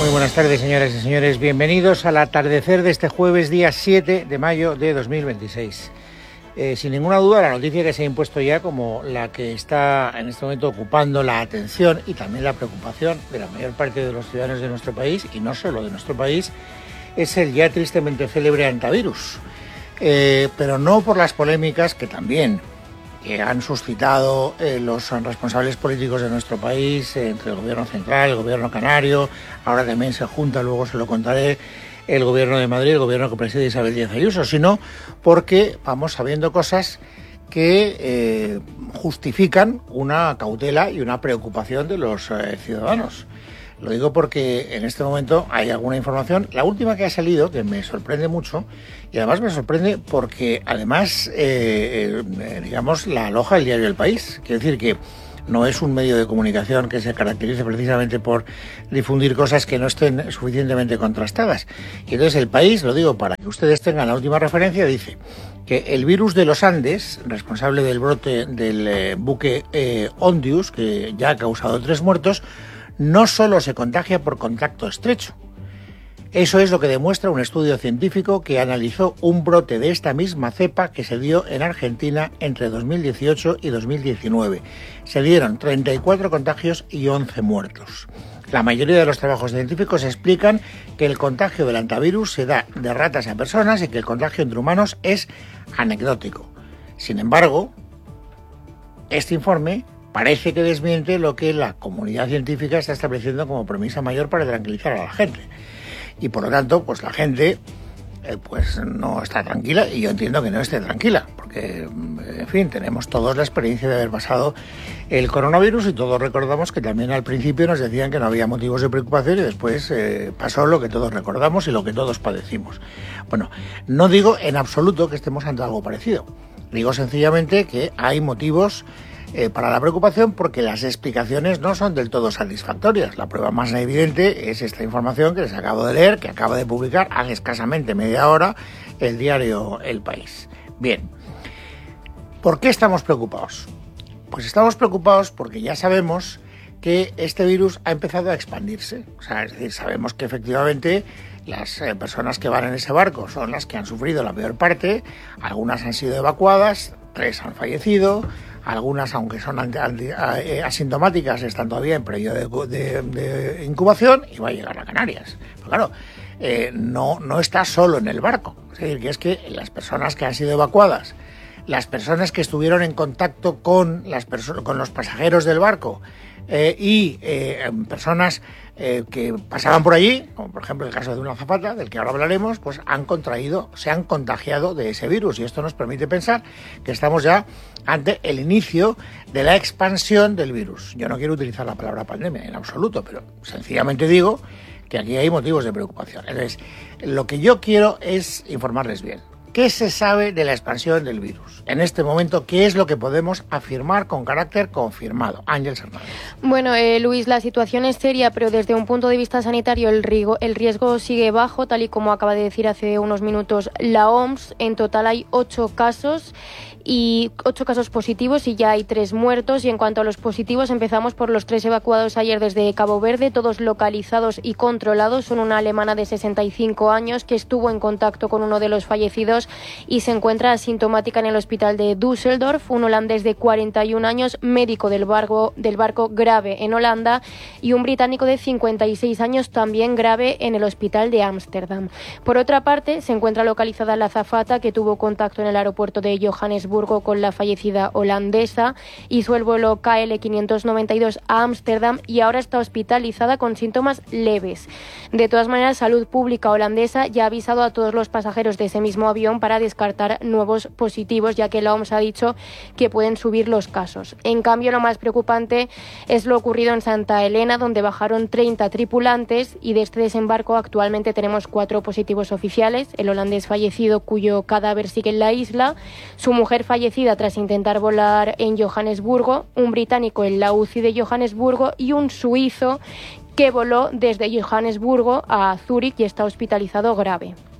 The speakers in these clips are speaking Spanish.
Muy buenas tardes, señoras y señores. Bienvenidos al atardecer de este jueves, día 7 de mayo de 2026. Sin ninguna duda, la noticia que se ha impuesto ya como la que está en este momento ocupando la atención y también la preocupación de la mayor parte de los ciudadanos de nuestro país, y no solo de nuestro país, es el ya tristemente célebre antivirus. Pero no por las polémicas que también han suscitado los responsables políticos de nuestro país, entre el gobierno central, el gobierno canario, ahora también se junta, luego se lo contaré, el gobierno de Madrid, el gobierno que preside Isabel Díaz Ayuso, sino porque vamos sabiendo cosas que justifican una cautela y una preocupación de los ciudadanos. Lo digo porque en este momento hay alguna información, la última que ha salido, que me sorprende mucho, y además me sorprende porque además, digamos, la aloja el diario El País. Quiere decir que no es un medio de comunicación que se caracterice precisamente por difundir cosas que no estén suficientemente contrastadas. Y entonces El País, lo digo para que ustedes tengan la última referencia, dice que el virus de los Andes, responsable del brote del buque Ondius, que ya ha causado 3 muertos, no solo se contagia por contacto estrecho. Eso es lo que demuestra un estudio científico que analizó un brote de esta misma cepa que se dio en Argentina entre 2018 y 2019. Se dieron 34 contagios y 11 muertos. La mayoría de los trabajos científicos explican que el contagio del antivirus se da de ratas a personas y que el contagio entre humanos es anecdótico. Sin embargo, este informe parece que desmiente lo que la comunidad científica está estableciendo como premisa mayor para tranquilizar a la gente. Y por lo tanto, pues la gente pues no está tranquila, y yo entiendo que no esté tranquila, porque, en fin, tenemos todos la experiencia de haber pasado el coronavirus y todos recordamos que también al principio nos decían que no había motivos de preocupación y después pasó lo que todos recordamos y lo que todos padecimos. Bueno, no digo en absoluto que estemos ante algo parecido, digo sencillamente que hay motivos para la preocupación porque las explicaciones no son del todo satisfactorias. La prueba más evidente es esta información que les acabo de leer, que acaba de publicar hace escasamente media hora el diario El País. Bien, ¿por qué estamos preocupados? Pues estamos preocupados porque ya sabemos que este virus ha empezado a expandirse. O sea, es decir, sabemos que efectivamente las personas que van en ese barco son las que han sufrido la peor parte, algunas han sido evacuadas, 3 han fallecido, algunas, aunque son asintomáticas, están todavía en periodo de incubación y va a llegar a Canarias. Pero claro, no está solo en el barco. Es decir, que es que las personas que han sido evacuadas, las personas que estuvieron en contacto con los pasajeros del barco y personas que pasaban por allí, como por ejemplo el caso de una azafata, del que ahora hablaremos, pues se han contagiado de ese virus, y esto nos permite pensar que estamos ya ante el inicio de la expansión del virus. Yo no quiero utilizar la palabra pandemia en absoluto, pero sencillamente digo que aquí hay motivos de preocupación. Entonces, lo que yo quiero es informarles bien. ¿Qué se sabe de la expansión del virus? En este momento, ¿qué es lo que podemos afirmar con carácter confirmado? Ángel Hernández. Bueno, Luis, la situación es seria, pero desde un punto de vista sanitario el riesgo sigue bajo, tal y como acaba de decir hace unos minutos la OMS. En total hay 8 casos positivos y ya hay 3 muertos. Y en cuanto a los positivos, empezamos por los 3 evacuados ayer desde Cabo Verde, todos localizados y controlados. Son una alemana de 65 años que estuvo en contacto con uno de los fallecidos y se encuentra asintomática en el hospital de Düsseldorf, un holandés de 41 años, médico del barco grave en Holanda, y un británico de 56 años también grave en el hospital de Ámsterdam. Por otra parte, se encuentra localizada la azafata que tuvo contacto en el aeropuerto de Johannesburgo con la fallecida holandesa, hizo el vuelo KL592 a Ámsterdam y ahora está hospitalizada con síntomas leves. De todas maneras, Salud Pública holandesa ya ha avisado a todos los pasajeros de ese mismo avión para descartar nuevos positivos, ya que la OMS ha dicho que pueden subir los casos. En cambio, lo más preocupante es lo ocurrido en Santa Elena, donde bajaron 30 tripulantes y de este desembarco actualmente tenemos 4 positivos oficiales: el holandés fallecido cuyo cadáver sigue en la isla, su mujer fallecida tras intentar volar en Johannesburgo, un británico en la UCI de Johannesburgo y un suizo que voló desde Johannesburgo a Zúrich y está hospitalizado grave.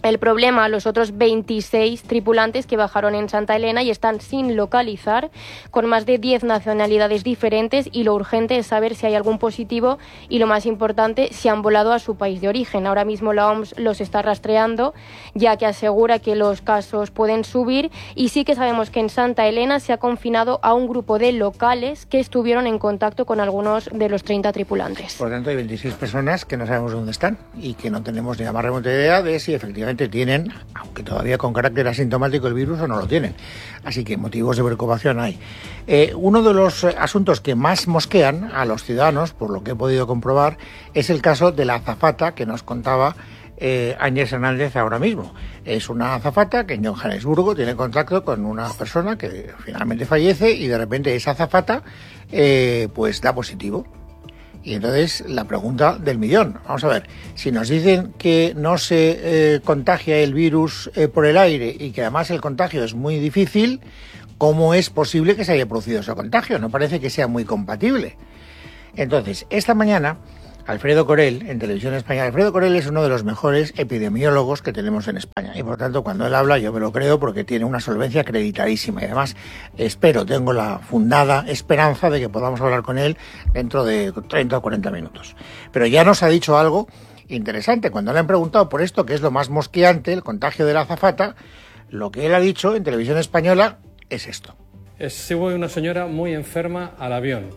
el problema a los otros 26 tripulantes que bajaron en Santa Elena y están sin localizar, con más de 10 nacionalidades diferentes, y lo urgente es saber si hay algún positivo y, lo más importante, si han volado a su país de origen. Ahora mismo la OMS los está rastreando, ya que asegura que los casos pueden subir, y sí que sabemos que en Santa Elena se ha confinado a un grupo de locales que estuvieron en contacto con algunos de los 30 tripulantes. Por tanto, hay 26 personas que no sabemos dónde están y que no tenemos ni la más remota idea de si efectivamente tienen, aunque todavía con carácter asintomático, el virus o no lo tienen. Así que motivos de preocupación hay. Uno de los asuntos que más mosquean a los ciudadanos, por lo que he podido comprobar, es el caso de la azafata que nos contaba Áñez Hernández ahora mismo. Es una azafata que en Johannesburgo tiene contacto con una persona que finalmente fallece y de repente esa azafata pues da positivo. Y entonces la pregunta del millón, vamos a ver, si nos dicen que no se contagia el virus por el aire y que además el contagio es muy difícil, ¿cómo es posible que se haya producido ese contagio? No parece que sea muy compatible. Entonces, esta mañana, Alfredo Corel, en Televisión Española. Alfredo Corel es uno de los mejores epidemiólogos que tenemos en España y por tanto cuando él habla yo me lo creo porque tiene una solvencia acreditadísima y además tengo la fundada esperanza de que podamos hablar con él dentro de 30 o 40 minutos. Pero ya nos ha dicho algo interesante. Cuando le han preguntado por esto, que es lo más mosqueante, el contagio de la azafata, lo que él ha dicho en Televisión Española es esto. Sube una señora muy enferma al avión.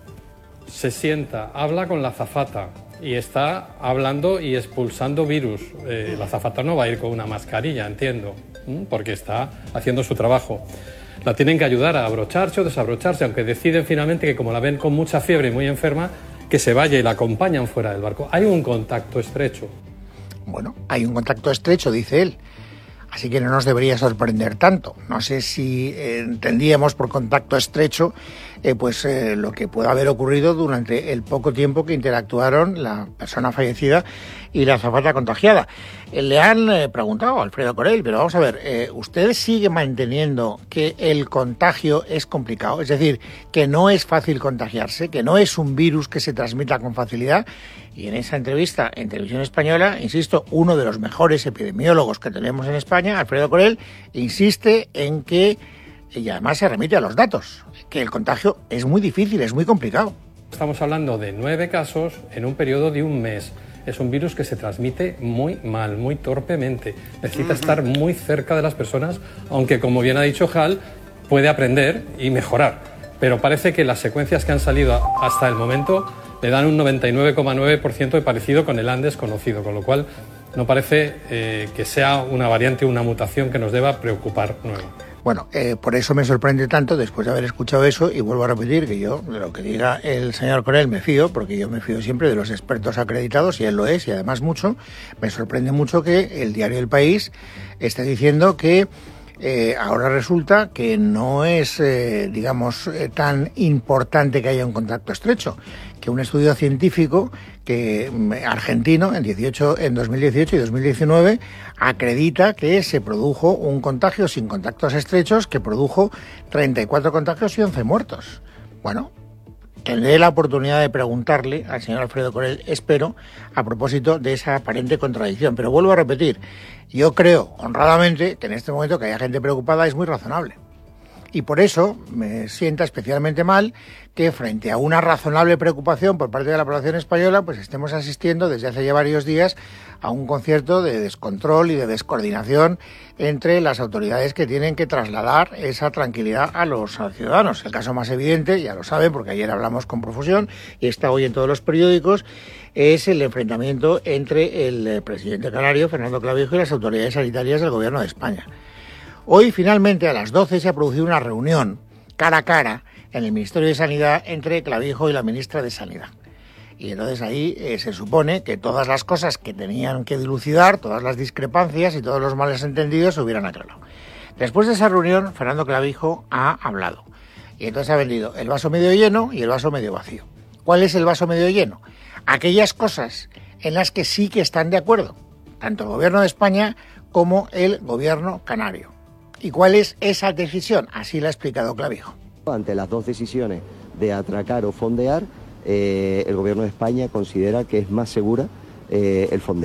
Se sienta, habla con la azafata y está hablando y expulsando virus. La azafata no va a ir con una mascarilla, entiendo, porque está haciendo su trabajo. La tienen que ayudar a abrocharse o desabrocharse, aunque deciden finalmente que como la ven con mucha fiebre y muy enferma, que se vaya y la acompañan fuera del barco. Hay un contacto estrecho. Bueno, hay un contacto estrecho, dice él. Así que no nos debería sorprender tanto. No sé si entendíamos por contacto estrecho lo que puede haber ocurrido durante el poco tiempo que interactuaron la persona fallecida y la azafata contagiada. Le han preguntado a Alfredo Corel, pero vamos a ver, ¿usted sigue manteniendo que el contagio es complicado? Es decir, que no es fácil contagiarse, que no es un virus que se transmita con facilidad. Y en esa entrevista en Televisión Española, insisto, uno de los mejores epidemiólogos que tenemos en España, Alfredo Corel, insiste en que, y además se remite a los datos, que el contagio es muy difícil, es muy complicado. Estamos hablando de 9 casos en un periodo de un mes. Es un virus que se transmite muy mal, muy torpemente. Necesita estar muy cerca de las personas, aunque, como bien ha dicho Hal, puede aprender y mejorar. Pero parece que las secuencias que han salido hasta el momento le dan un 99,9% de parecido con el Andes conocido, con lo cual no parece que sea una variante, una mutación que nos deba preocupar nuevo. Bueno, por eso me sorprende tanto después de haber escuchado eso y vuelvo a repetir que yo, de lo que diga el señor Corel, me fío, porque yo me fío siempre de los expertos acreditados y él lo es y además mucho. Me sorprende mucho que el diario El País esté diciendo que ahora resulta que no es, tan importante que haya un contacto estrecho, que un estudio científico argentino en 2018 y 2019 acredita que se produjo un contagio sin contactos estrechos que produjo 34 contagios y 11 muertos. Bueno, tendré la oportunidad de preguntarle al señor Alfredo Corel, espero, a propósito de esa aparente contradicción. Pero vuelvo a repetir, yo creo, honradamente, que en este momento que haya gente preocupada es muy razonable. Y por eso me sienta especialmente mal que frente a una razonable preocupación por parte de la población española, pues estemos asistiendo desde hace ya varios días a un concierto de descontrol y de descoordinación entre las autoridades que tienen que trasladar esa tranquilidad a los ciudadanos. El caso más evidente, ya lo saben porque ayer hablamos con profusión y está hoy en todos los periódicos, es el enfrentamiento entre el presidente canario, Fernando Clavijo, y las autoridades sanitarias del Gobierno de España. Hoy, finalmente, a las 12 se ha producido una reunión cara a cara en el Ministerio de Sanidad entre Clavijo y la ministra de Sanidad. Y entonces ahí se supone que todas las cosas que tenían que dilucidar, todas las discrepancias y todos los males entendidos se hubieran aclarado. Después de esa reunión, Fernando Clavijo ha hablado. Y entonces ha vendido el vaso medio lleno y el vaso medio vacío. ¿Cuál es el vaso medio lleno? Aquellas cosas en las que sí que están de acuerdo, tanto el Gobierno de España como el Gobierno canario. ¿Y cuál es esa decisión? Así la ha explicado Clavijo. Ante las dos decisiones de atracar o fondear, el Gobierno de España considera que es más segura el fondeo.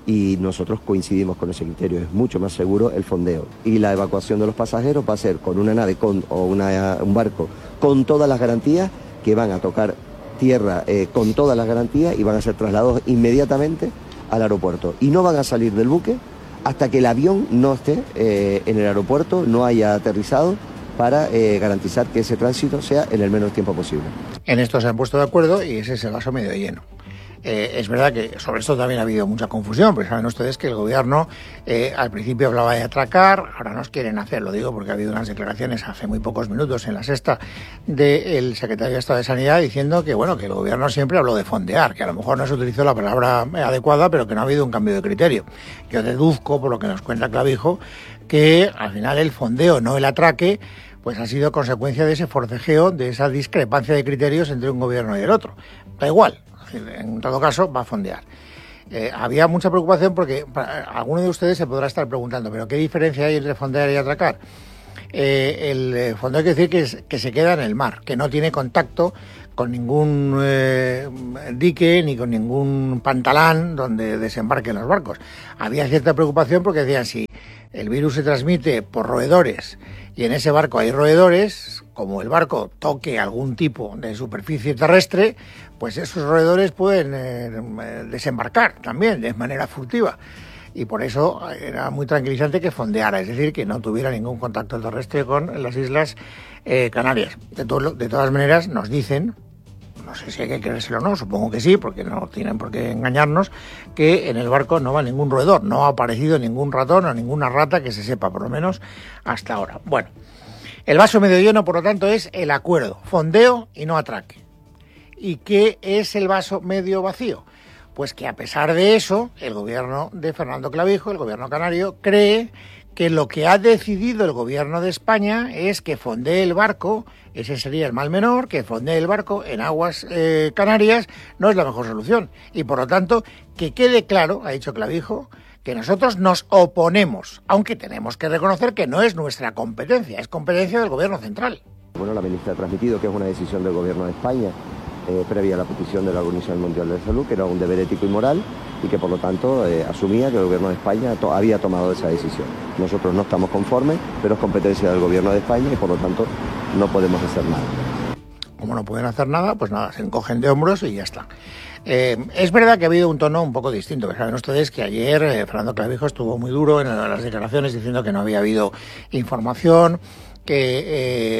y nosotros coincidimos con ese criterio, es mucho más seguro el fondeo. Y la evacuación de los pasajeros va a ser con una nave un barco con todas las garantías, que van a tocar tierra con todas las garantías y van a ser trasladados inmediatamente al aeropuerto. Y no van a salir del buque hasta que el avión no esté en el aeropuerto, no haya aterrizado, para garantizar que ese tránsito sea en el menor tiempo posible. En esto se han puesto de acuerdo y ese es el vaso medio lleno. Es verdad que sobre esto también ha habido mucha confusión, porque saben ustedes que el gobierno al principio hablaba de atracar, ahora nos quieren hacer, lo digo porque ha habido unas declaraciones hace muy pocos minutos en La Sexta del secretario de Estado de Sanidad diciendo que bueno, que el gobierno siempre habló de fondear, que a lo mejor no se utilizó la palabra adecuada, pero que no ha habido un cambio de criterio. Yo deduzco, por lo que nos cuenta Clavijo, que al final el fondeo, no el atraque, pues ha sido consecuencia de ese forcejeo, de esa discrepancia de criterios entre un gobierno y el otro. Da igual. En todo caso, va a fondear. Había mucha preocupación porque alguno de ustedes se podrá estar preguntando, ¿pero qué diferencia hay entre fondear y atracar? El fondeo quiere decir que se queda en el mar, que no tiene contacto con ningún dique ni con ningún pantalán donde desembarquen los barcos. Había cierta preocupación porque decían, si el virus se transmite por roedores y en ese barco hay roedores, como el barco toque algún tipo de superficie terrestre, pues esos roedores pueden desembarcar también de manera furtiva. Y por eso era muy tranquilizante que fondeara, es decir, que no tuviera ningún contacto terrestre con las Islas Canarias. De todas maneras, nos dicen, no sé si hay que creérselo o no, supongo que sí, porque no tienen por qué engañarnos, que en el barco no va ningún roedor, no ha aparecido ningún ratón o ninguna rata que se sepa, por lo menos hasta ahora. Bueno, el vaso medio lleno, por lo tanto, es el acuerdo, fondeo y no atraque. ¿Y qué es el vaso medio vacío? Pues que a pesar de eso, el gobierno de Fernando Clavijo, el gobierno canario, cree que lo que ha decidido el gobierno de España es que fondee el barco, ese sería el mal menor, que fondee el barco en aguas canarias no es la mejor solución. Y por lo tanto, que quede claro, ha dicho Clavijo, que nosotros nos oponemos, aunque tenemos que reconocer que no es nuestra competencia, es competencia del gobierno central. Bueno, la ministra ha transmitido que es una decisión del gobierno de España, previa a la petición de la Organización Mundial de la Salud, que era un deber ético y moral y que por lo tanto asumía que el gobierno de España había tomado esa decisión. Nosotros no estamos conformes, pero es competencia del gobierno de España y por lo tanto no podemos hacer nada. Como no pueden hacer nada, pues nada, se encogen de hombros y ya está. Es verdad que ha habido un tono un poco distinto. Saben ustedes que ayer Fernando Clavijo estuvo muy duro en las declaraciones diciendo que no había habido información, que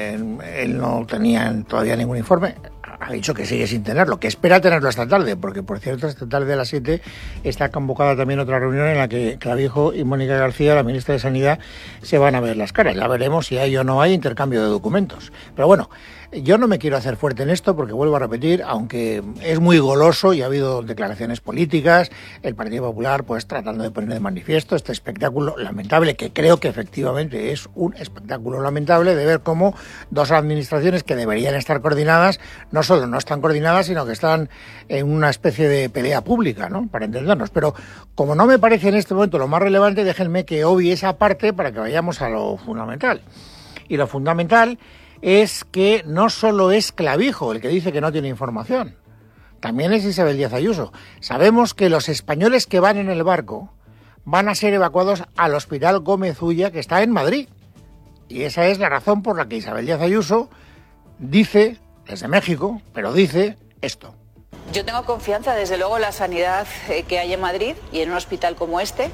él no tenía todavía ningún informe. Ha dicho que sigue sin tenerlo, que espera tenerlo esta tarde, porque por cierto esta tarde a las 7 está convocada también otra reunión en la que Clavijo y Mónica García, la ministra de Sanidad, se van a ver las caras. Ya veremos si hay o no hay intercambio de documentos. Pero bueno, yo no me quiero hacer fuerte en esto porque vuelvo a repetir, aunque es muy goloso y ha habido declaraciones políticas, el Partido Popular pues tratando de poner de manifiesto este espectáculo lamentable, que creo que efectivamente es un espectáculo lamentable de ver cómo dos administraciones que deberían estar coordinadas, no solo no están coordinadas, sino que están en una especie de pelea pública, ¿no? Para entendernos. Pero como no me parece en este momento lo más relevante, déjenme que obvie esa parte para que vayamos a lo fundamental. Y lo fundamental es que no solo es Clavijo el que dice que no tiene información, también es Isabel Díaz Ayuso. Sabemos que los españoles que van en el barco van a ser evacuados al Hospital Gómez Ulla, que está en Madrid. Y esa es la razón por la que Isabel Díaz Ayuso dice, desde México, pero dice esto. Yo tengo confianza, desde luego, en la sanidad que hay en Madrid y en un hospital como este.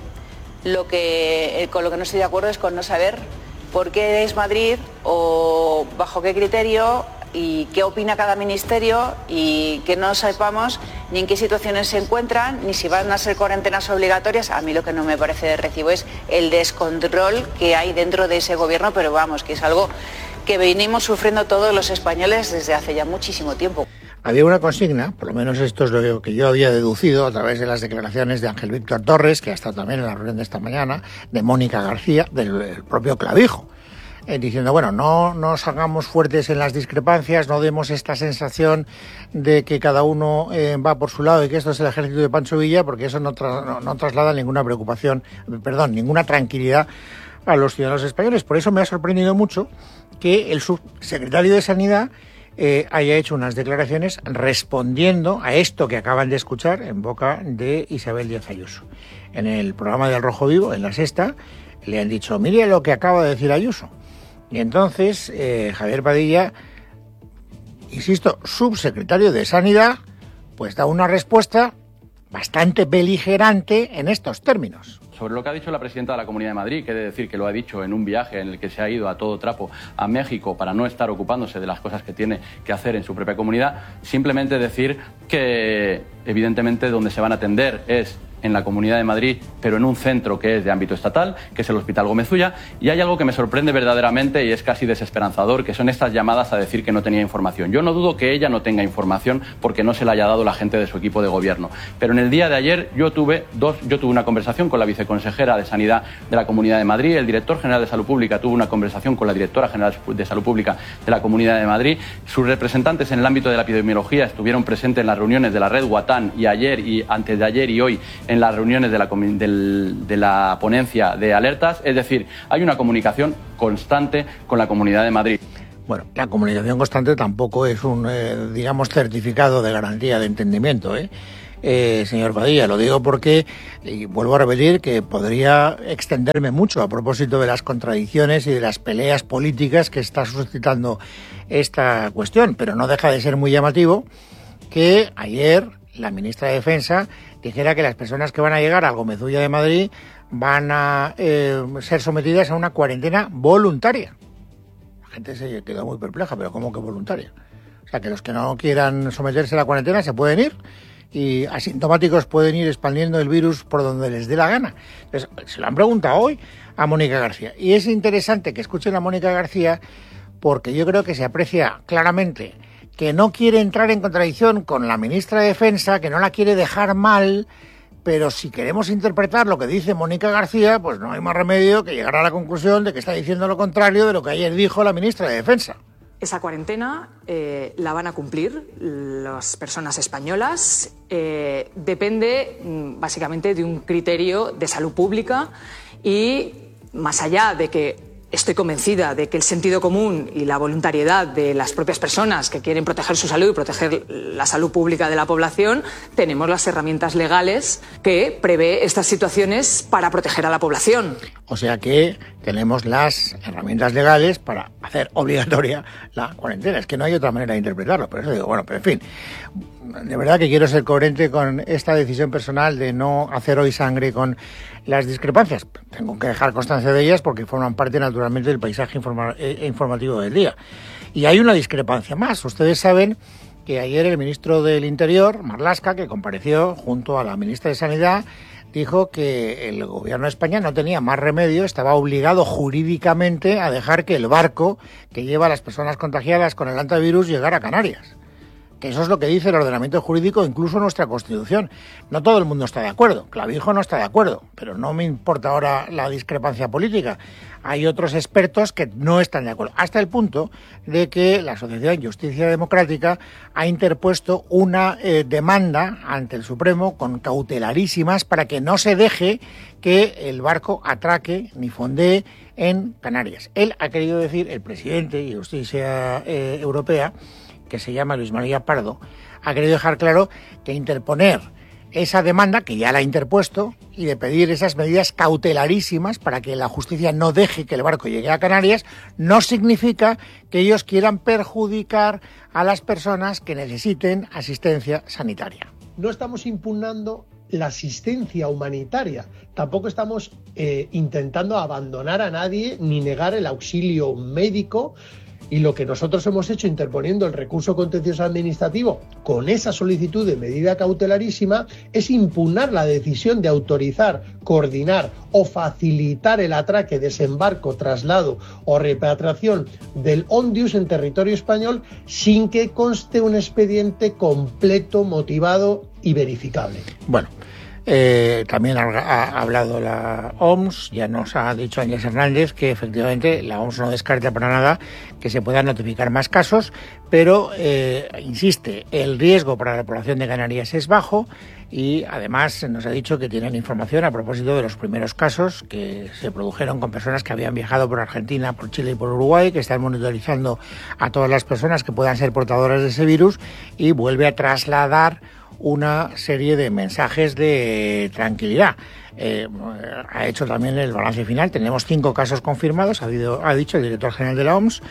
Con lo que no estoy de acuerdo es con no saber por qué es Madrid o bajo qué criterio y qué opina cada ministerio y que no sepamos ni en qué situaciones se encuentran ni si van a ser cuarentenas obligatorias. A mí lo que no me parece de recibo es el descontrol que hay dentro de ese gobierno, pero vamos, que es algo que venimos sufriendo todos los españoles desde hace ya muchísimo tiempo. Había una consigna, por lo menos esto es lo que yo había deducido a través de las declaraciones de Ángel Víctor Torres, que ha estado también en la reunión de esta mañana, de Mónica García, del propio Clavijo, diciendo, bueno, no nos hagamos fuertes en las discrepancias, no demos esta sensación de que cada uno va por su lado y que esto es el ejército de Pancho Villa, porque eso no traslada ninguna ninguna tranquilidad a los ciudadanos españoles. Por eso me ha sorprendido mucho que el subsecretario de Sanidad haya hecho unas declaraciones respondiendo a esto que acaban de escuchar en boca de Isabel Díaz Ayuso. En el programa de Al Rojo Vivo, en La Sexta, le han dicho, mire lo que acaba de decir Ayuso. Y entonces Javier Padilla, insisto, subsecretario de Sanidad, pues da una respuesta bastante beligerante en estos términos. Sobre lo que ha dicho la presidenta de la Comunidad de Madrid, que he de decir que lo ha dicho en un viaje en el que se ha ido a todo trapo a México para no estar ocupándose de las cosas que tiene que hacer en su propia comunidad, simplemente decir que evidentemente donde se van a atender es en la Comunidad de Madrid, pero en un centro que es de ámbito estatal, que es el Hospital Gómez Ulla, y hay algo que me sorprende verdaderamente y es casi desesperanzador, que son estas llamadas a decir que no tenía información. Yo no dudo que ella no tenga información porque no se la haya dado la gente de su equipo de gobierno, pero en el día de ayer yo tuve una conversación con la viceconsejera de Sanidad de la Comunidad de Madrid, el director general de Salud Pública tuvo una conversación con la directora general de Salud Pública de la Comunidad de Madrid, sus representantes en el ámbito de la epidemiología estuvieron presentes en las reuniones de la red Guatán y ayer y antes de ayer y hoy en las reuniones de la ponencia de alertas, es decir, hay una comunicación constante con la Comunidad de Madrid. Bueno, la comunicación constante tampoco es un, digamos, certificado de garantía de entendimiento, señor Padilla, lo digo porque, y vuelvo a repetir, que podría extenderme mucho a propósito de las contradicciones y de las peleas políticas que está suscitando esta cuestión, pero no deja de ser muy llamativo que ayer la ministra de Defensa dijera que las personas que van a llegar al Gómez Ulla de Madrid van a ser sometidas a una cuarentena voluntaria. La gente se quedó muy perpleja, pero ¿cómo que voluntaria? O sea, que los que no quieran someterse a la cuarentena se pueden ir y asintomáticos pueden ir expandiendo el virus por donde les dé la gana. Entonces, se lo han preguntado hoy a Mónica García. Y es interesante que escuchen a Mónica García porque yo creo que se aprecia claramente que no quiere entrar en contradicción con la ministra de Defensa, que no la quiere dejar mal, pero si queremos interpretar lo que dice Mónica García, pues no hay más remedio que llegar a la conclusión de que está diciendo lo contrario de lo que ayer dijo la ministra de Defensa. Esa cuarentena la van a cumplir las personas españolas. Depende básicamente de un criterio de salud pública y más allá de que estoy convencida de que el sentido común y la voluntariedad de las propias personas que quieren proteger su salud y proteger la salud pública de la población, tenemos las herramientas legales que prevé estas situaciones para proteger a la población. O sea que tenemos las herramientas legales para hacer obligatoria la cuarentena. Es que no hay otra manera de interpretarlo. Por eso digo, bueno, pero en fin, de verdad que quiero ser coherente con esta decisión personal de no hacer hoy sangre con las discrepancias. Tengo que dejar constancia de ellas porque forman parte naturalmente del paisaje informativo del día. Y hay una discrepancia más. Ustedes saben que ayer el ministro del Interior, Marlaska, que compareció junto a la ministra de Sanidad, dijo que el gobierno de España no tenía más remedio, estaba obligado jurídicamente a dejar que el barco que lleva a las personas contagiadas con el antivirus llegara a Canarias. Que eso es lo que dice el ordenamiento jurídico, incluso nuestra Constitución. No todo el mundo está de acuerdo. Clavijo no está de acuerdo, pero no me importa ahora la discrepancia política. Hay otros expertos que no están de acuerdo, hasta el punto de que la Asociación Justicia Democrática ha interpuesto una demanda ante el Supremo con cautelarísimas para que no se deje que el barco atraque ni fondee en Canarias. Él ha querido decir, el presidente de Justicia Europea, que se llama Luis María Pardo, ha querido dejar claro que interponer esa demanda, que ya la ha interpuesto, y de pedir esas medidas cautelarísimas para que la justicia no deje que el barco llegue a Canarias, no significa que ellos quieran perjudicar a las personas que necesiten asistencia sanitaria. No estamos impugnando la asistencia humanitaria, tampoco estamos intentando abandonar a nadie ni negar el auxilio médico. Y lo que nosotros hemos hecho interponiendo el recurso contencioso administrativo con esa solicitud de medida cautelarísima es impugnar la decisión de autorizar, coordinar o facilitar el atraque, desembarco, traslado o repatriación del ONDIUS en territorio español sin que conste un expediente completo, motivado y verificable. Bueno, También ha hablado la OMS, ya nos ha dicho Ángel Hernández que efectivamente la OMS no descarta para nada que se puedan notificar más casos, pero insiste, el riesgo para la población de Canarias es bajo y además nos ha dicho que tienen información a propósito de los primeros casos que se produjeron con personas que habían viajado por Argentina, por Chile y por Uruguay, que están monitorizando a todas las personas que puedan ser portadoras de ese virus y vuelve a trasladar una serie de mensajes de tranquilidad. Ha hecho también el balance final. Tenemos 5 casos confirmados, ha dicho el director general de la OMS,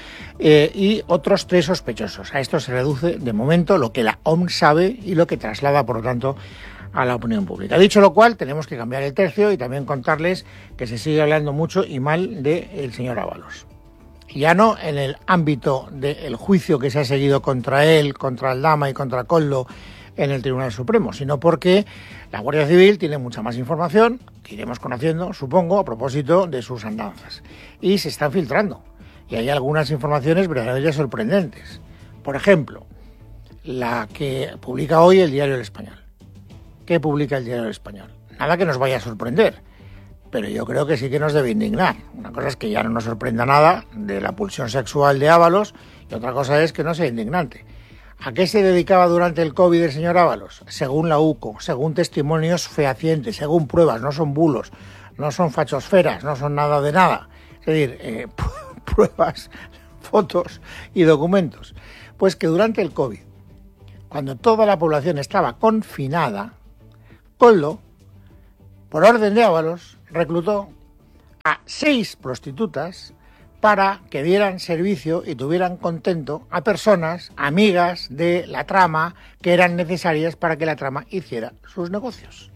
y otros 3 sospechosos. A esto se reduce de momento lo que la OMS sabe y lo que traslada, por lo tanto, a la opinión pública. Dicho lo cual, tenemos que cambiar el tercio y también contarles que se sigue hablando mucho y mal del señor Ábalos. Ya no en el ámbito del juicio que se ha seguido contra él, contra Aldama y contra Koldo en el Tribunal Supremo, sino porque la Guardia Civil tiene mucha más información que iremos conociendo, supongo, a propósito de sus andanzas. Y se están filtrando. Y hay algunas informaciones verdaderamente sorprendentes. Por ejemplo, la que publica hoy el Diario El Español. ¿Qué publica el Diario El Español? Nada que nos vaya a sorprender, pero yo creo que sí que nos debe indignar. Una cosa es que ya no nos sorprenda nada de la pulsión sexual de Ábalos y otra cosa es que no sea indignante. ¿A qué se dedicaba durante el COVID el señor Ábalos? Según la UCO, según testimonios fehacientes, según pruebas, no son bulos, no son fachosferas, no son nada de nada. Es decir, pruebas, fotos y documentos. Pues que durante el COVID, cuando toda la población estaba confinada, Koldo, por orden de Ábalos, reclutó a 6 prostitutas para que dieran servicio y tuvieran contento a personas, amigas de la trama, que eran necesarias para que la trama hiciera sus negocios.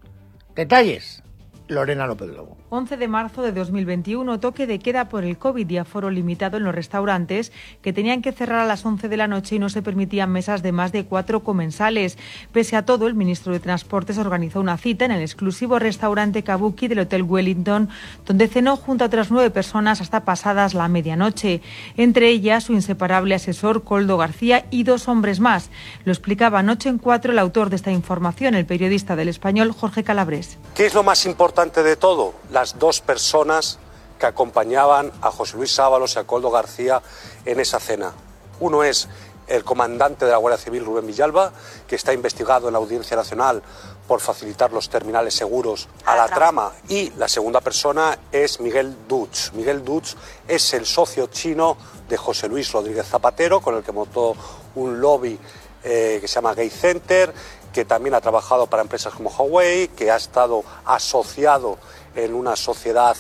Detalles, Lorena López Lobo. 11 de marzo de 2021, toque de queda por el COVID y aforo limitado en los restaurantes que tenían que cerrar a las 11 de la noche y no se permitían mesas de más de 4 comensales. Pese a todo, el ministro de Transportes organizó una cita en el exclusivo restaurante Kabuki del Hotel Wellington, donde cenó junto a otras 9 personas hasta pasadas la medianoche. Entre ellas, su inseparable asesor Koldo García y 2 hombres más. Lo explicaba anoche en 4 el autor de esta información, el periodista del Español Jorge Calabres. ¿Qué es lo más importante de todo? Las 2 personas que acompañaban a José Luis Ábalos y a Koldo García en esa cena. Uno es el comandante de la Guardia Civil, Rubén Villalba, que está investigado en la Audiencia Nacional por facilitar los terminales seguros a la trama. Y la segunda persona es Miguel Dutch. Miguel Dutch es el socio chino de José Luis Rodríguez Zapatero, con el que montó un lobby que se llama Gay Center, que también ha trabajado para empresas como Huawei, que ha estado asociado en una sociedad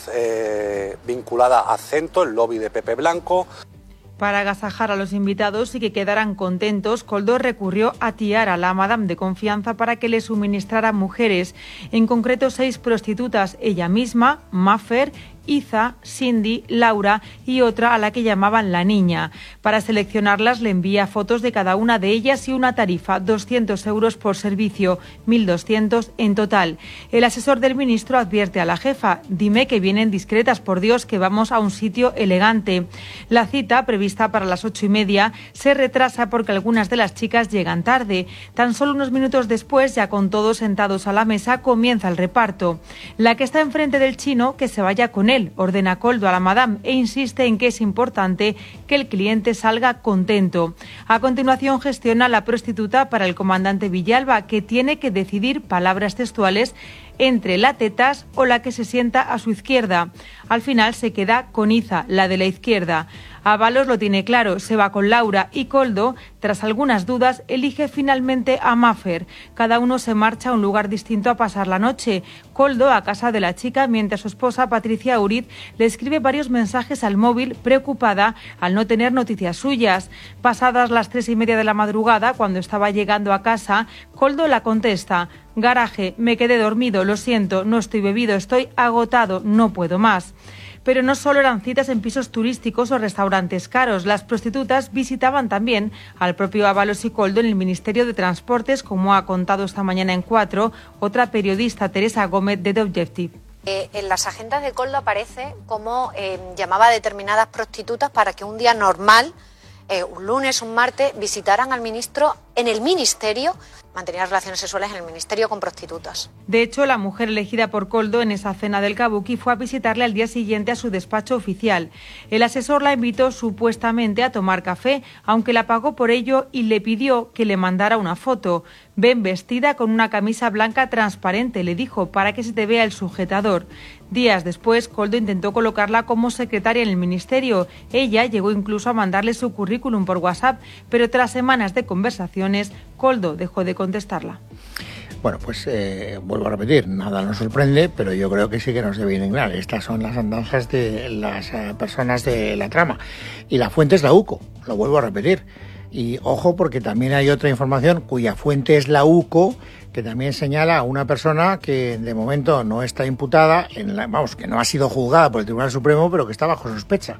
vinculada a Cento, el lobby de Pepe Blanco. Para agasajar a los invitados y que quedaran contentos, Koldo recurrió a Tiara, la madame de confianza, para que le suministrara mujeres, en concreto 6 prostitutas, ella misma, Maffer, Iza, Cindy, Laura y otra a la que llamaban la niña. Para seleccionarlas le envía fotos de cada una de ellas y una tarifa, 200 euros por servicio, 1.200 en total. El asesor del ministro advierte a la jefa: dime que vienen discretas, por Dios, que vamos a un sitio elegante. La cita, prevista para las 8:30, se retrasa porque algunas de las chicas llegan tarde. Tan solo unos minutos después, ya con todos sentados a la mesa, comienza el reparto. La que está enfrente del chino, que se vaya con él, ordena Koldo a la madame e insiste en que es importante que el cliente salga contento. A continuación gestiona la prostituta para el comandante Villalba, que tiene que decidir, palabras textuales, entre la tetas o la que se sienta a su izquierda. Al final se queda con Iza, la de la izquierda. Ábalos lo tiene claro, se va con Laura, y Koldo, tras algunas dudas, elige finalmente a Maffer. Cada uno se marcha a un lugar distinto a pasar la noche. Koldo a casa de la chica, mientras su esposa Patricia Uriz le escribe varios mensajes al móvil, preocupada al no tener noticias suyas. Pasadas las 3:30 de la madrugada, cuando estaba llegando a casa, Koldo la contesta: garaje, me quedé dormido, lo siento, no estoy bebido, estoy agotado, no puedo más. Pero no solo eran citas en pisos turísticos o restaurantes caros. Las prostitutas visitaban también al propio Ábalos y Koldo en el Ministerio de Transportes, como ha contado esta mañana en 4 otra periodista, Teresa Gómez, de The Objective. En las agendas de Koldo aparece como llamaba a determinadas prostitutas para que un día normal, un lunes, un martes, visitaran al ministro en el ministerio. mantenía relaciones sexuales en el ministerio con prostitutas. De hecho, la mujer elegida por Koldo en esa cena del Kabuki fue a visitarle al día siguiente a su despacho oficial. El asesor la invitó supuestamente a tomar café, aunque la pagó por ello y le pidió que le mandara una foto. Ven vestida con una camisa blanca transparente, le dijo, para que se te vea el sujetador. Días después, Koldo intentó colocarla como secretaria en el ministerio. Ella llegó incluso a mandarle su currículum por WhatsApp, pero tras semanas de conversaciones, Koldo dejó de contestarla. Bueno, pues vuelvo a repetir, nada nos sorprende, pero yo creo que sí que nos debe indignar. Estas son las andanzas de las personas de la trama. Y la fuente es la UCO, lo vuelvo a repetir. Y ojo, porque también hay otra información cuya fuente es la UCO, que también señala a una persona que de momento no está imputada, que no ha sido juzgada por el Tribunal Supremo, pero que está bajo sospecha,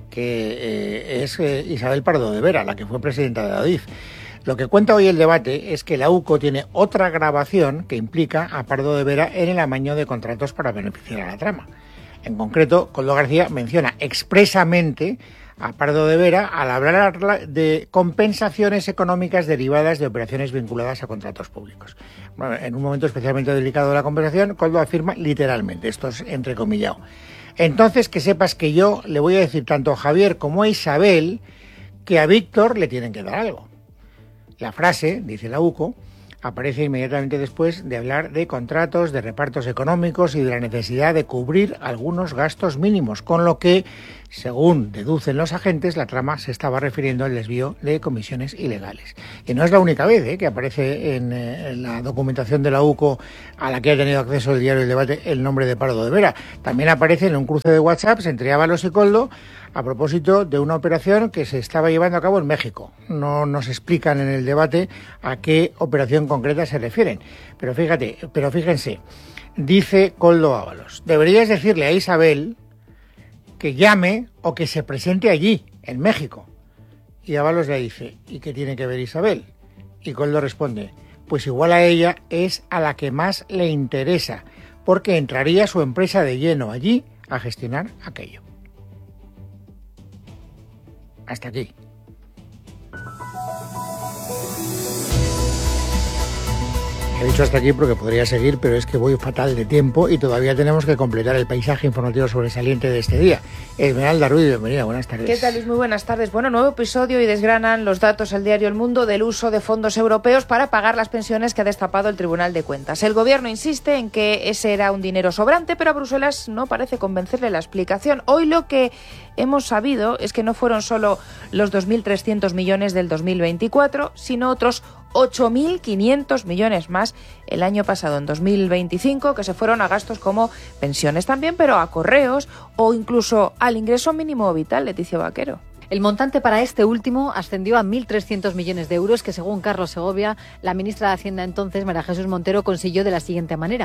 que es Isabel Pardo de Vera, la que fue presidenta de la ADIF. Lo que cuenta hoy el debate es que la UCO tiene otra grabación que implica a Pardo de Vera en el amaño de contratos para beneficiar a la trama. En concreto, Koldo García menciona expresamente a Pardo de Vera al hablar de compensaciones económicas derivadas de operaciones vinculadas a contratos públicos. Bueno, en un momento especialmente delicado de la conversación, Koldo afirma literalmente, esto es entrecomillado: entonces que sepas que yo le voy a decir tanto a Javier como a Isabel que a Víctor le tienen que dar algo. La frase, dice la UCO, aparece inmediatamente después de hablar de contratos, de repartos económicos y de la necesidad de cubrir algunos gastos mínimos, con lo que, según deducen los agentes, la trama se estaba refiriendo al desvío de comisiones ilegales. Y no es la única vez que aparece en la documentación de la UCO a la que ha tenido acceso el diario El Debate el nombre de Pardo de Vera. También aparece en un cruce de WhatsApps entre Ábalos y Koldo a propósito de una operación que se estaba llevando a cabo en México. No nos explican en el debate a qué operación concreta se refieren. Pero fíjense, dice Koldo Ábalos: deberías decirle a Isabel que llame o que se presente allí, en México. Y Ábalos le dice: ¿y qué tiene que ver Isabel? Y Koldo responde: pues igual a ella es a la que más le interesa, porque entraría su empresa de lleno allí a gestionar aquello. Hasta aquí. He dicho hasta aquí porque podría seguir, pero es que voy fatal de tiempo y todavía tenemos que completar el paisaje informativo sobresaliente de este día. Esmeralda Ruiz, bienvenida, buenas tardes. ¿Qué tal, Luis? Muy buenas tardes. Bueno, nuevo episodio y desgranan los datos al diario El Mundo del uso de fondos europeos para pagar las pensiones que ha destapado el Tribunal de Cuentas. El gobierno insiste en que ese era un dinero sobrante, pero a Bruselas no parece convencerle la explicación. Hoy lo que hemos sabido es que no fueron solo los 2.300 millones del 2024, sino otros 8.500 millones más el año pasado, en 2025, que se fueron a gastos como pensiones también, pero a correos o incluso al ingreso mínimo vital. Leticia Vaquero. El montante para este último ascendió a 1.300 millones de euros, que según Carlos Segovia, la ministra de Hacienda entonces, María Jesús Montero, consiguió de la siguiente manera: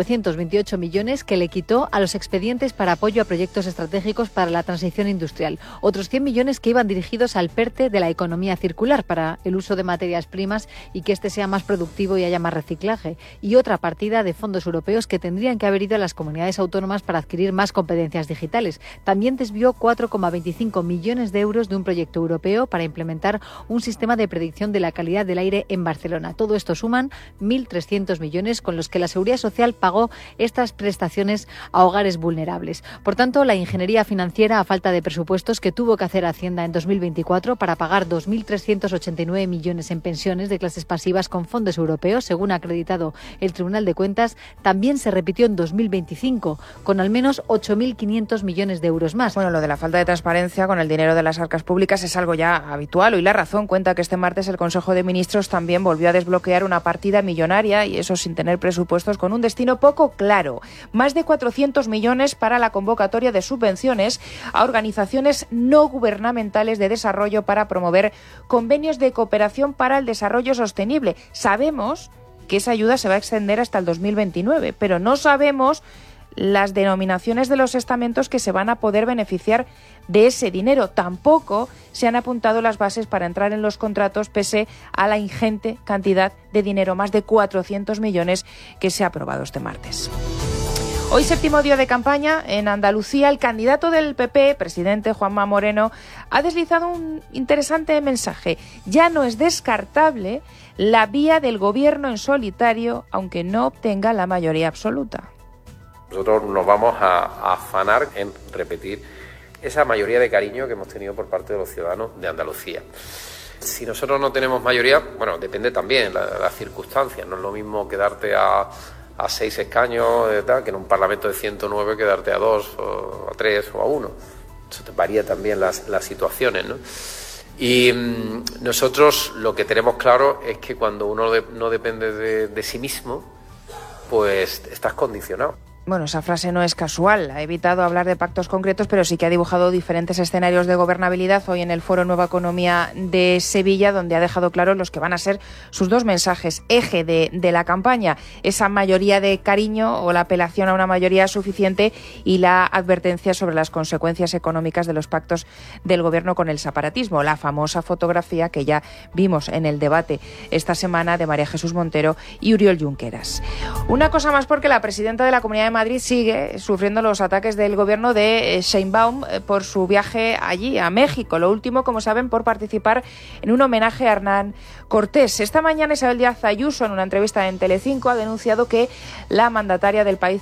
928 millones que le quitó a los expedientes para apoyo a proyectos estratégicos para la transición industrial, otros 100 millones que iban dirigidos al PERTE de la economía circular para el uso de materias primas y que este sea más productivo y haya más reciclaje, y otra partida de fondos europeos que tendrían que haber ido a las comunidades autónomas para adquirir más competencias digitales. También desvió 4,25 millones de euros de un proyecto europeo para implementar un sistema de predicción de la calidad del aire en Barcelona. Todo esto suman 1.300 millones con los que la Seguridad Social pagó estas prestaciones a hogares vulnerables. Por tanto, la ingeniería financiera a falta de presupuestos que tuvo que hacer Hacienda en 2024 para pagar 2.389 millones en pensiones de clases pasivas con fondos europeos, según ha acreditado el Tribunal de Cuentas, también se repitió en 2025, con al menos 8.500 millones de euros más. Bueno, lo de la falta de transparencia con el dinero de las arcas públicas es algo ya habitual. Hoy La Razón cuenta que este martes el Consejo de Ministros también volvió a desbloquear una partida millonaria, y eso sin tener presupuestos, con un destino poco claro. Más de 400 millones para la convocatoria de subvenciones a organizaciones no gubernamentales de desarrollo para promover convenios de cooperación para el desarrollo sostenible. Sabemos que esa ayuda se va a extender hasta el 2029, pero no sabemos las denominaciones de los estamentos que se van a poder beneficiar de ese dinero. Tampoco se han apuntado las bases para entrar en los contratos, pese a la ingente cantidad de dinero, más de 400 millones, que se ha aprobado este martes. Hoy, séptimo día de campaña en Andalucía, el candidato del PP, presidente Juanma Moreno, ha deslizado un interesante mensaje. Ya no es descartable la vía del gobierno en solitario, aunque no obtenga la mayoría absoluta. Nosotros nos vamos a afanar en repetir esa mayoría de cariño que hemos tenido por parte de los ciudadanos de Andalucía. Si nosotros no tenemos mayoría, bueno, depende también de las circunstancias. No es lo mismo quedarte a 6 escaños que en un Parlamento de 109 quedarte a 2, o a 3 o a 1. Eso te varía también las situaciones, ¿no? Y nosotros lo que tenemos claro es que cuando uno no depende de sí mismo, pues estás condicionado. Bueno, esa frase no es casual. Ha evitado hablar de pactos concretos, pero sí que ha dibujado diferentes escenarios de gobernabilidad hoy en el Foro Nueva Economía de Sevilla, donde ha dejado claros los que van a ser sus dos mensajes, eje de la campaña, esa mayoría de cariño o la apelación a una mayoría suficiente y la advertencia sobre las consecuencias económicas de los pactos del Gobierno con el separatismo, la famosa fotografía que ya vimos en el debate esta semana de María Jesús Montero y Oriol Junqueras. Una cosa más, porque la presidenta de la Comunidad de Madrid sigue sufriendo los ataques del gobierno de Sheinbaum por su viaje allí, a México. Lo último, como saben, por participar en un homenaje a Hernán Cortés. Esta mañana Isabel Díaz Ayuso, en una entrevista en Telecinco, ha denunciado que la mandataria del país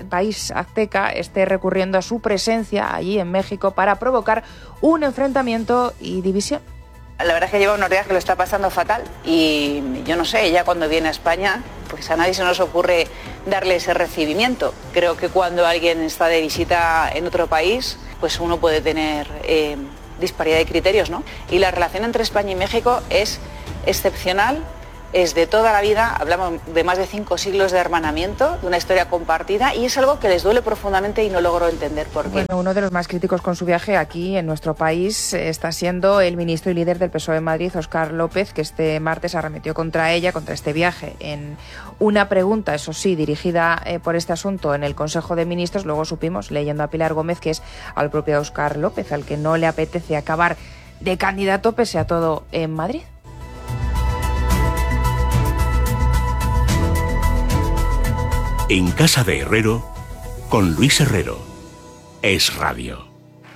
azteca esté recurriendo a su presencia allí en México para provocar un enfrentamiento y división. La verdad es que lleva unos días que lo está pasando fatal y yo no sé, ella cuando viene a España, pues a nadie se nos ocurre darle ese recibimiento. Creo que cuando alguien está de visita en otro país, pues uno puede tener disparidad de criterios, ¿no? Y la relación entre España y México es excepcional, es de toda la vida, hablamos de más de 5 siglos de hermanamiento, de una historia compartida, y es algo que les duele profundamente y no logro entender por qué. Bueno, uno de los más críticos con su viaje aquí en nuestro país está siendo el ministro y líder del PSOE en Madrid, Óscar López, que este martes arremetió contra ella, contra este viaje, en una pregunta, eso sí, dirigida por este asunto en el Consejo de Ministros. Luego supimos, leyendo a Pilar Gómez, que es al propio Óscar López, al que no le apetece acabar de candidato pese a todo en Madrid. En Casa de Herrero, con Luis Herrero. Es Radio.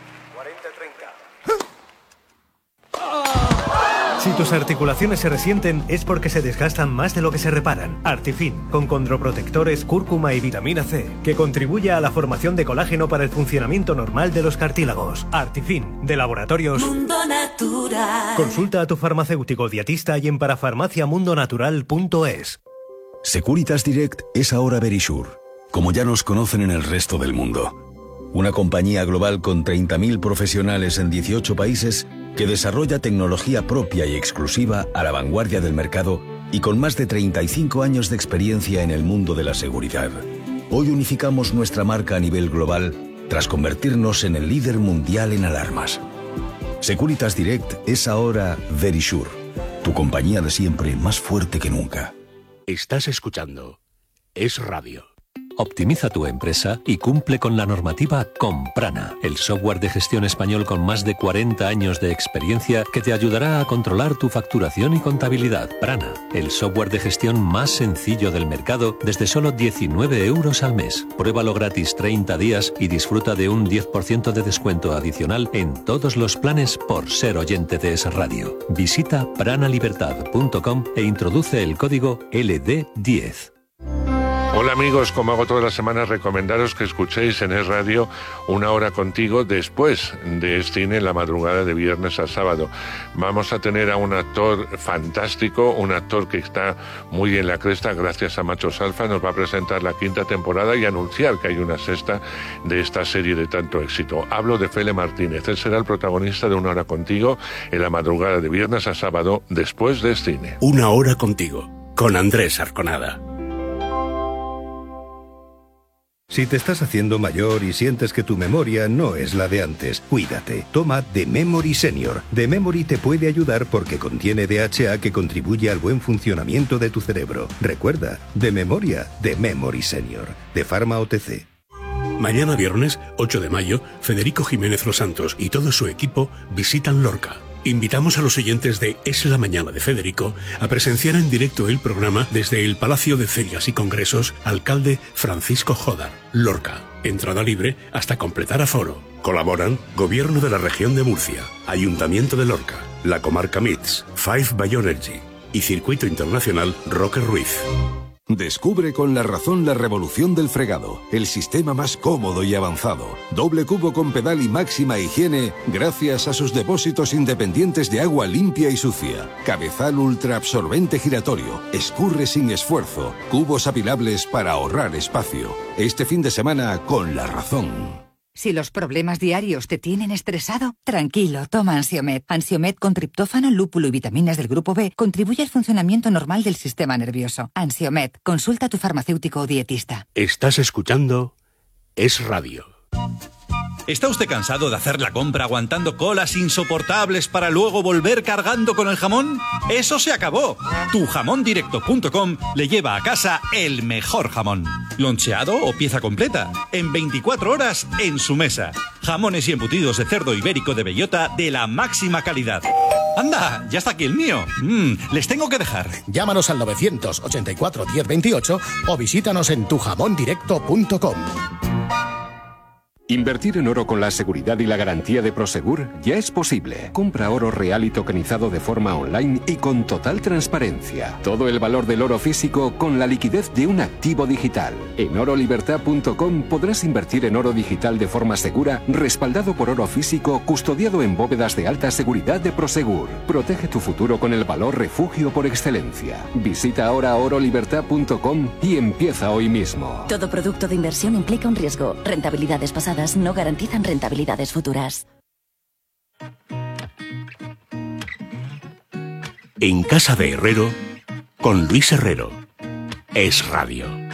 Si tus articulaciones se resienten es porque se desgastan más de lo que se reparan. Artifin, con condroprotectores, cúrcuma y vitamina C, que contribuye a la formación de colágeno para el funcionamiento normal de los cartílagos. Artifin, de Laboratorios Mundo Natural. Consulta a tu farmacéutico dietista y en parafarmaciamundonatural.es. Securitas Direct es ahora Verisure, como ya nos conocen en el resto del mundo. Una compañía global con 30.000 profesionales en 18 países que desarrolla tecnología propia y exclusiva a la vanguardia del mercado y con más de 35 años de experiencia en el mundo de la seguridad. Hoy unificamos nuestra marca a nivel global tras convertirnos en el líder mundial en alarmas. Securitas Direct es ahora Verisure, tu compañía de siempre más fuerte que nunca. Estás escuchando Es Radio. Optimiza tu empresa y cumple con la normativa con Prana, el software de gestión español con más de 40 años de experiencia que te ayudará a controlar tu facturación y contabilidad. Prana, el software de gestión más sencillo del mercado desde solo 19 euros al mes. Pruébalo gratis 30 días y disfruta de un 10% de descuento adicional en todos los planes por ser oyente de Es Radio. Visita pranalibertad.com e introduce el código LD10. Hola amigos, como hago todas las semanas, recomendaros que escuchéis en Es Radio Una Hora Contigo después de cine en la madrugada de viernes a sábado. Vamos a tener a un actor fantástico, un actor que está muy en la cresta gracias a Machos Alfa. Nos va a presentar la 5ª temporada y anunciar que hay una 6ª de esta serie de tanto éxito. Hablo de Fele Martínez. Él será el protagonista de Una Hora Contigo en la madrugada de viernes a sábado después de cine. Una Hora Contigo, con Andrés Arconada. Si te estás haciendo mayor y sientes que tu memoria no es la de antes, cuídate. Toma The Memory Senior. The Memory te puede ayudar porque contiene DHA que contribuye al buen funcionamiento de tu cerebro. Recuerda, de memoria, The Memory Senior. De Pharma OTC. Mañana viernes, 8 de mayo, Federico Jiménez Los Santos y todo su equipo visitan Lorca. Invitamos a los oyentes de Es la Mañana de Federico a presenciar en directo el programa desde el Palacio de Ferias y Congresos Alcalde Francisco Jodar, Lorca. Entrada libre hasta completar aforo. Colaboran Gobierno de la Región de Murcia, Ayuntamiento de Lorca, la Comarca MITS, Five Bioenergy, y Circuito Internacional Roque Ruiz. Descubre con La Razón la revolución del fregado, el sistema más cómodo y avanzado. Doble cubo con pedal y máxima higiene gracias a sus depósitos independientes de agua limpia y sucia. Cabezal ultra absorbente giratorio, escurre sin esfuerzo, cubos apilables para ahorrar espacio. Este fin de semana con La Razón. Si los problemas diarios te tienen estresado, tranquilo, toma Ansiomed. Ansiomed con triptófano, lúpulo y vitaminas del grupo B contribuye al funcionamiento normal del sistema nervioso. Ansiomed, consulta a tu farmacéutico o dietista. Estás escuchando Es Radio. ¿Está usted cansado de hacer la compra aguantando colas insoportables para luego volver cargando con el jamón? ¡Eso se acabó! Tujamondirecto.com le lleva a casa el mejor jamón. Loncheado o pieza completa, en 24 horas en su mesa. Jamones y embutidos de cerdo ibérico de bellota de la máxima calidad. ¡Anda! ¡Ya está aquí el mío! Les tengo que dejar. Llámanos al 984 1028 o visítanos en tujamondirecto.com. Invertir en oro con la seguridad y la garantía de Prosegur ya es posible. Compra oro real y tokenizado de forma online y con total transparencia. Todo el valor del oro físico con la liquidez de un activo digital. En orolibertad.com podrás invertir en oro digital de forma segura, respaldado por oro físico, custodiado en bóvedas de alta seguridad de Prosegur. Protege tu futuro con el valor refugio por excelencia. Visita ahora orolibertad.com y empieza hoy mismo. Todo producto de inversión implica un riesgo. Rentabilidades pasadas no garantizan rentabilidades futuras. En casa de Herrero, con Luis Herrero. Es Radio.